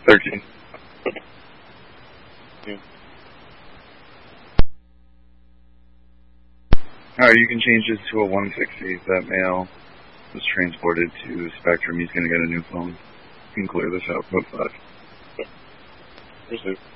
13. Yeah. Alright, you can change this to a 160. That male was transported to Spectrum. He's going to get a new phone. You can clear this out. Code 5. Received.